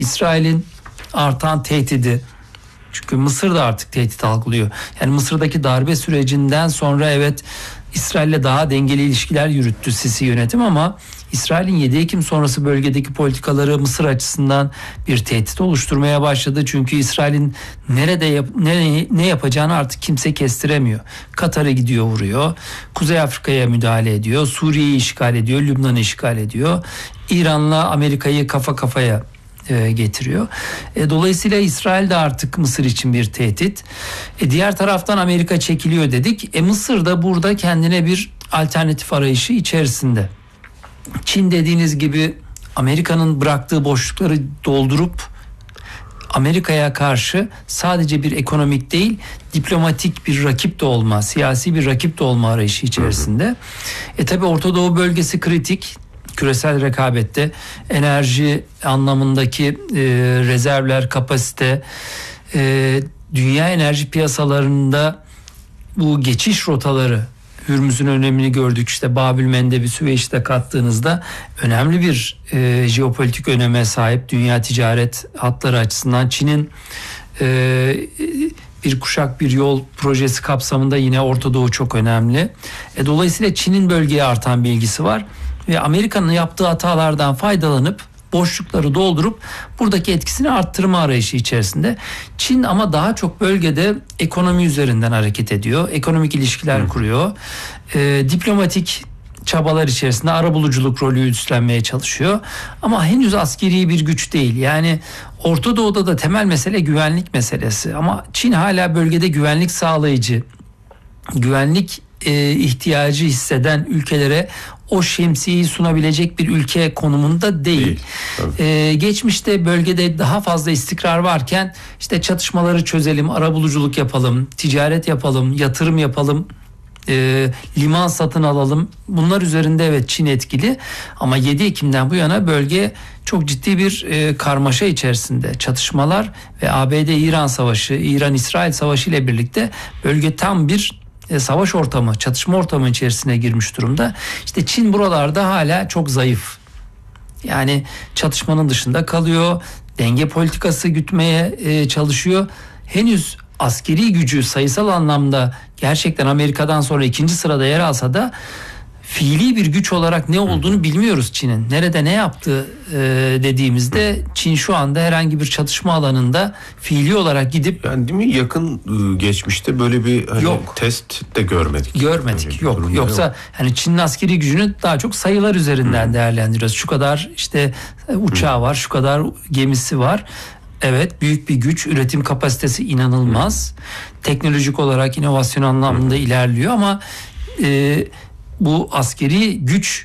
İsrail'in artan tehdidi, çünkü Mısır da artık tehdit algılıyor. Yani Mısır'daki darbe sürecinden sonra evet İsrail'le daha dengeli ilişkiler yürüttü Sisi yönetim, ama İsrail'in 7 Ekim sonrası bölgedeki politikaları Mısır açısından bir tehdit oluşturmaya başladı. Çünkü İsrail'in nerede ne yapacağını artık kimse kestiremiyor. Katar'a gidiyor, vuruyor. Kuzey Afrika'ya müdahale ediyor. Suriye'yi işgal ediyor. Lübnan'ı işgal ediyor. İran'la Amerika'yı kafa kafaya getiriyor. Dolayısıyla İsrail de artık Mısır için bir tehdit. Diğer taraftan Amerika çekiliyor dedik. Mısır da burada kendine bir alternatif arayışı içerisinde. Çin dediğiniz gibi Amerika'nın bıraktığı boşlukları doldurup Amerika'ya karşı sadece bir ekonomik değil, diplomatik bir rakip de olma, siyasi bir rakip de olma arayışı içerisinde. Tabii Orta Doğu bölgesi kritik. Küresel rekabette enerji anlamındaki rezervler, kapasite, dünya enerji piyasalarında bu geçiş rotaları, Hürmüz'ün önemini gördük. İşte Babül Mendeb'i, Süveyş'i de kattığınızda önemli bir jeopolitik öneme sahip dünya ticaret hatları açısından. Çin'in bir kuşak bir yol projesi kapsamında yine Orta Doğu çok önemli. Dolayısıyla Çin'in bölgeye artan bir ilgisi var ve Amerika'nın yaptığı hatalardan faydalanıp boşlukları doldurup buradaki etkisini arttırma arayışı içerisinde. Çin ama daha çok bölgede ekonomi üzerinden hareket ediyor. Ekonomik ilişkiler kuruyor. Diplomatik çabalar içerisinde arabuluculuk rolü üstlenmeye çalışıyor. Ama henüz askeri bir güç değil. Yani Orta Doğu'da da temel mesele güvenlik meselesi. Ama Çin hala bölgede güvenlik sağlayıcı, güvenlik ihtiyacı hisseden ülkelere o şemsiyeyi sunabilecek bir ülke konumunda değil. Geçmişte bölgede daha fazla istikrar varken işte çatışmaları çözelim, arabuluculuk yapalım, ticaret yapalım, yatırım yapalım, liman satın alalım. Bunlar üzerinde evet Çin etkili, ama 7 Ekim'den bu yana bölge çok ciddi bir karmaşa içerisinde. Çatışmalar ve ABD-İran savaşı, İran-İsrail savaşı ile birlikte bölge tam bir savaş ortamı, çatışma ortamı içerisine girmiş durumda. İşte Çin buralarda hala çok zayıf. Yani çatışmanın dışında kalıyor. Denge politikası gütmeye çalışıyor. Henüz askeri gücü sayısal anlamda gerçekten Amerika'dan sonra 2. sırada yer alsa da fiili bir güç olarak ne olduğunu bilmiyoruz Çin'in. Nerede ne yaptığı dediğimizde Çin şu anda herhangi bir çatışma alanında fiili olarak gidip... Yani değil mi, yakın geçmişte böyle bir test de görmedik. Yok. Yoksa hani Çin'in askeri gücünü daha çok sayılar üzerinden değerlendiriyoruz. Şu kadar işte uçağı var, şu kadar gemisi var. Evet, büyük bir güç, üretim kapasitesi inanılmaz. Teknolojik olarak inovasyon anlamında ilerliyor, ama bu askeri güç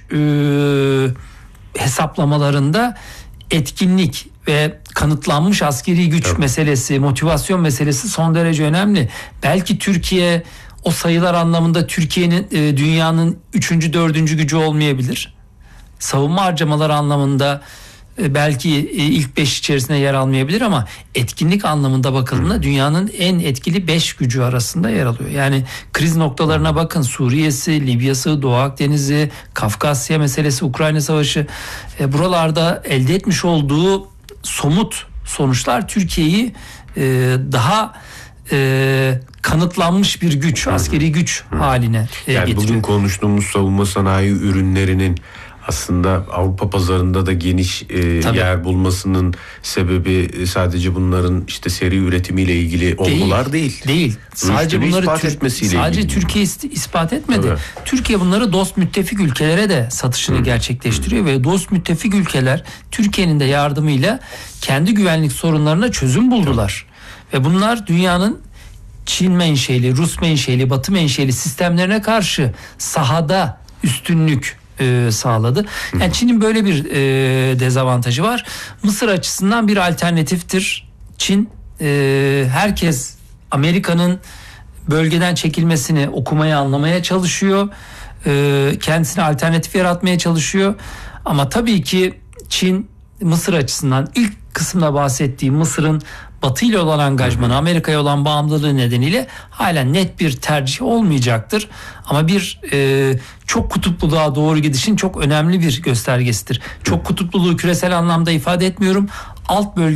hesaplamalarında etkinlik ve kanıtlanmış askeri güç meselesi, motivasyon meselesi son derece önemli. Belki Türkiye o sayılar anlamında Türkiye'nin dünyanın 3. 4. gücü olmayabilir. Savunma harcamaları anlamında belki ilk 5 içerisinde yer almayabilir, ama etkinlik anlamında bakıldığında dünyanın en etkili 5 gücü arasında yer alıyor. Yani kriz noktalarına bakın, Suriye'si, Libya'sı, Doğu Akdeniz'i, Kafkasya meselesi, Ukrayna Savaşı, buralarda elde etmiş olduğu somut sonuçlar Türkiye'yi daha kanıtlanmış bir güç, askeri güç haline getiriyor. Bugün konuştuğumuz savunma sanayi ürünlerinin aslında Avrupa pazarında da geniş yer bulmasının sebebi sadece bunların işte seri üretimiyle ilgili olgular değil. Sadece bunları sadece Türkiye ispat etmedi. Tabii. Türkiye bunları dost müttefik ülkelere de satışını gerçekleştiriyor ve dost müttefik ülkeler Türkiye'nin de yardımıyla kendi güvenlik sorunlarına çözüm buldular. Ve bunlar dünyanın Çin menşeli, Rus menşeli, Batı menşeli sistemlerine karşı sahada üstünlük sağladı. Yani Çin'in böyle bir dezavantajı var. Mısır açısından bir alternatiftir. Çin, herkes Amerika'nın bölgeden çekilmesini okumaya, anlamaya çalışıyor. Kendisine alternatif yaratmaya çalışıyor. Ama tabii ki Çin Mısır açısından ilk kısımda bahsettiğim Mısır'ın Batı ile olan angajmanı, Amerika'ya olan bağımlılığı nedeniyle halen net bir tercih olmayacaktır. Ama bir çok kutupluluğa doğru gidişin çok önemli bir göstergesidir. Çok kutupluluğu küresel anlamda ifade etmiyorum. Alt bölge